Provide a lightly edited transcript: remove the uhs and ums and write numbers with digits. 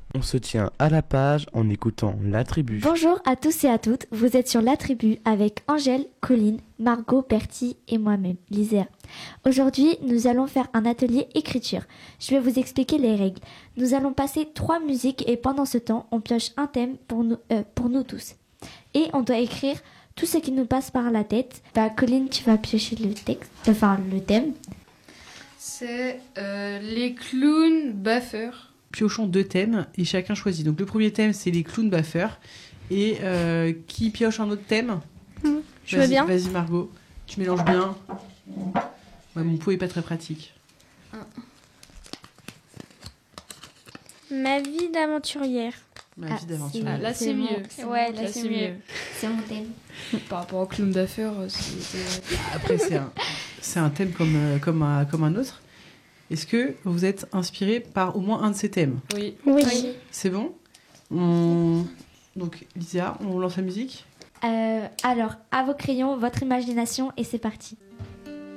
On se tient à la page en écoutant la tribu. Bonjour à tous et à toutes, vous êtes sur La Tribu avec Angèle, Colline, Margot, Bertie et moi-même, Lisea. Aujourd'hui, nous allons faire un atelier écriture. Je vais vous expliquer les règles. Nous allons passer 3 musiques et pendant ce temps, on pioche un thème pour nous tous. Et on doit écrire tout ce qui nous passe par la tête. Colline, tu vas piocher le thème. C'est les clowns baffeurs. Piochons 2 thèmes et chacun choisit. Donc le premier thème, c'est les clowns baffeurs. Et qui pioche un autre thème? Je veux bien. Vas-y Margot, tu mélanges bien. Ouais, mon pot est pas très pratique. Ma vie d'aventurière. Ma vie d'aventurier. Ah, là, c'est mieux. Ouais, là, c'est mieux. C'est mon thème. Par rapport aux clowns baffeurs, Après, c'est un thème comme un autre. Est-ce que vous êtes inspiré par au moins un de ces thèmes? Oui. Oui. C'est bon? Donc, Lisa, on lance la musique? Alors, à vos crayons, votre imagination et c'est parti.